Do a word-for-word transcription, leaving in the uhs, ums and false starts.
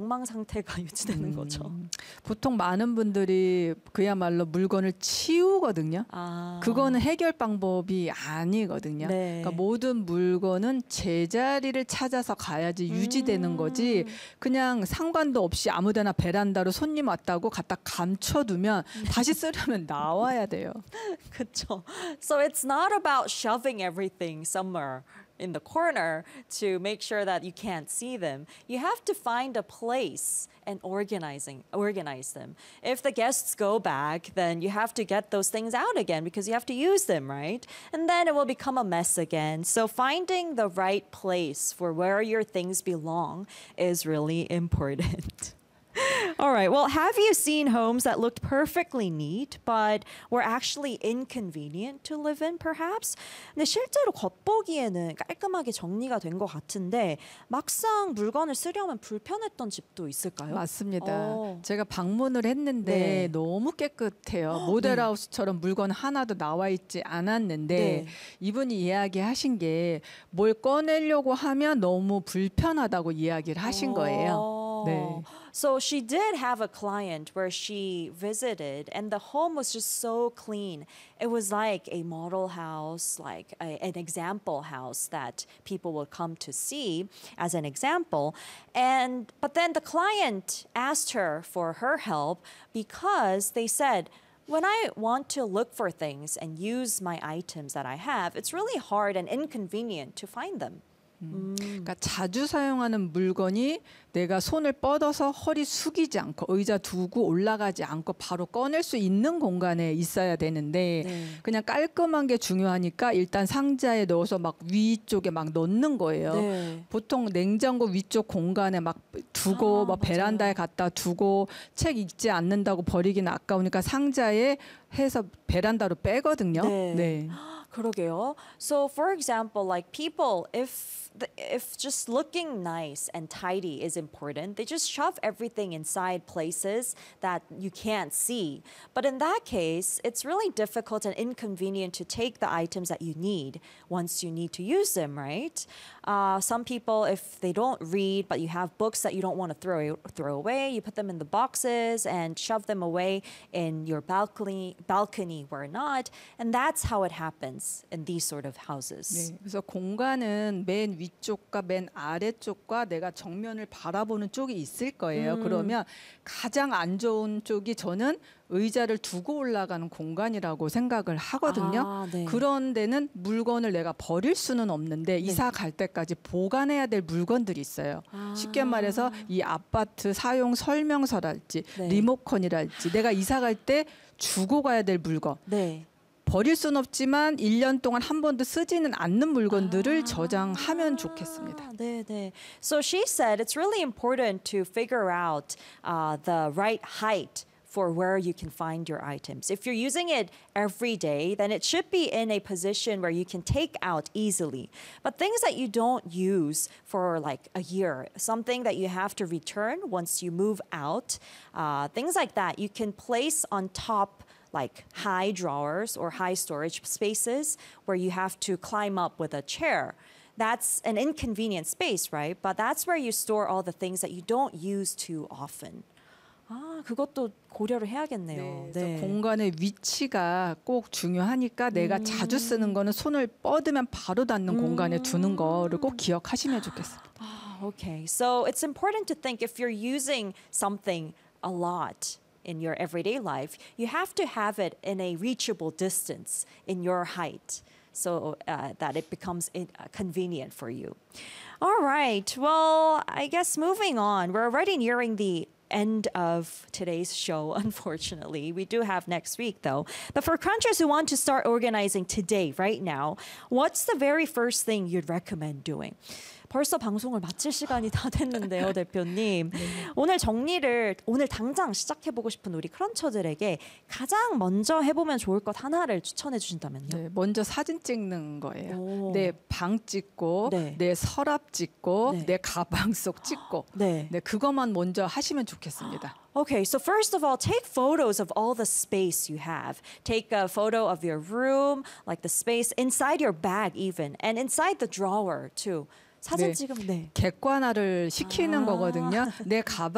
엉망 상태가 유지되는 음. 거죠. 보통 많은 분들이 그야말로 물건을 치우거든요. 아. 그거는 해결 방법이 아니거든요. 네. 그러니까 모든 물건은 제자리를 찾아서 가야지 유지되는 음. 거지 그냥 상관도 없이 아무데나 베란다로 손님 왔다고 갖다 감춰두면 다시 쓰려면 나와야 돼요. 그렇죠. So it's not about shoving everything somewhere in the corner to make sure that you can't see them. You have to find a place and organizing organize them. If the guests go back, then you have to get those things out again because you have to use them, right? And then it will become a mess again. So finding the right place for where your things belong is really important. All right. Well, have you seen homes that looked perfectly neat, but were actually inconvenient to live in, perhaps? 근데 실제로 겉보기에는 깔끔하게 정리가 된 것 같은데 막상 물건을 쓰려면 불편했던 집도 있을까요? 맞습니다. 오. 제가 방문을 했는데 네. 너무 깨끗해요. 모델하우스처럼 네. 물건 하나도 나와 있지 않았는데 네. 이분이 이야기하신 게 뭘 꺼내려고 하면 너무 불편하다고 이야기를 하신 거예요. 네. So she did have a client where she visited and the home was just so clean. It was like a model house, like a, an example house that people would come to see as an example. And but then the client asked her for her help because they said, when I want to look for things and use my items that I have, it's really hard and inconvenient to find them. 음. 그러니까 자주 사용하는 물건이 내가 손을 뻗어서 허리 숙이지 않고 의자 두고 올라가지 않고 바로 꺼낼 수 있는 공간에 있어야 되는데 네. 그냥 깔끔한 게 중요하니까 일단 상자에 넣어서 막 위쪽에 막 넣는 거예요. 네. 보통 냉장고 위쪽 공간에 막 두고 아, 막 베란다에 갖다 두고 책 읽지 않는다고 버리기는 아까우니까 상자에 해서 베란다로 빼거든요. 네. 네. 그러게요. So for example, like people, if the, if just looking nice and tidy is important, they just shove everything inside places that you can't see. But in that case, it's really difficult and inconvenient to take the items that you need once you need to use them, right? Uh, some people, if they don't read, but you have books that you don't want to throw throw away, you put them in the boxes and shove them away in your balcony, balcony where not, and that's how it happens in these sort of houses. 네, 그래서 공간은 맨 위쪽과 맨 아래쪽과 내가 정면을 바라보는 쪽이 있을 거예요. 음. 그러면 가장 안 좋은 쪽이 저는 의자를 두고 올라가는 공간이라고 생각을 하거든요. 아, 네. 그런 데는 물건을 내가 버릴 수는 없는데 네. 이사 갈 때까지 보관해야 될 물건들이 있어요. 아. 쉽게 말해서 이 아파트 사용 설명서랄지 네. 리모컨이랄지 내가 이사 갈 때 주고 가야 될 물건. 네. 버릴 순 없지만 일 년 동안 한 번도 쓰지는 않는 물건들을 아. 저장하면 좋겠습니다. 네, 네. So she said it's really important to figure out uh, the right height for where you can find your items. If you're using it every day, then it should be in a position where you can take out easily. But things that you don't use for like a year, something that you have to return once you move out, uh, things like that, you can place on top like high drawers or high storage spaces where you have to climb up with a chair. That's an inconvenient space, right? But that's where you store all the things that you don't use too often. 아, 그것도 고려를 해야겠네요. 네, 네. 공간의 위치가 꼭 중요하니까 음. 내가 자주 쓰는 거는 손을 뻗으면 바로 닿는 음. 공간에 두는 거를 꼭 기억하시면 좋겠습니다. Ah, okay. So it's important to think if you're using something a lot in your everyday life, you have to have it in a reachable distance in your height so uh, that it becomes in, uh, convenient for you. All right. Well, I guess moving on, we're already nearing the end of today's show, unfortunately. We do have next week, though. But for crunchers who want to start organizing today, right now, what's the very first thing you'd recommend doing? 벌써 방송을 마칠 시간이 다 됐는데요, 대표님. 네. 오늘 정리를 오늘 당장 시작해보고 싶은 우리 크런처들에게 가장 먼저 해보면 좋을 것 하나를 추천해 주신다면요? 네, 먼저 사진 찍는 거예요. 내 방 찍고, 네. 내 서랍 찍고, 네. 내 가방 속 찍고. 네. 네, 그것만 먼저 하시면 좋겠습니다. Okay, so first of all, take photos of all the space you have. Take a photo of your room, like the space inside your bag even, and inside the drawer too. 사진 네, 찍으면 네. 객관화를 시키는 아. 거거든요. 내 가방